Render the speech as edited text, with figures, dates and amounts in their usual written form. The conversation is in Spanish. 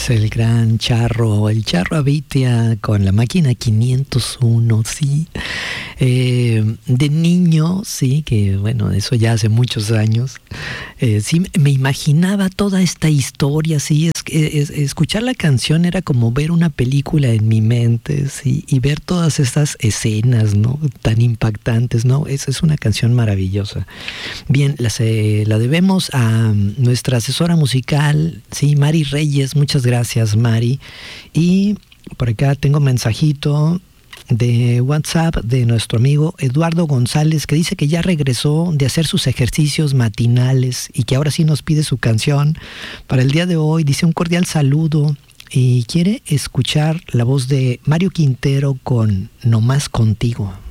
es el gran Charro, el Charro Abitia con la máquina 501, sí. De niño, sí, que bueno, eso ya hace muchos años, sí, me imaginaba toda esta historia, sí, escuchar la canción era como ver una película en mi mente, sí, y ver todas estas escenas, ¿no? Tan impactantes, ¿no? Es una canción maravillosa. Bien, la debemos a nuestra asesora musical, sí, Mari Reyes. Muchas gracias, Mari. Y por acá tengo un mensajito de WhatsApp de nuestro amigo Eduardo González, que dice que ya regresó de hacer sus ejercicios matinales y que ahora sí nos pide su canción para el día de hoy. Dice un cordial saludo y quiere escuchar la voz de Mario Quintero con No Más Contigo.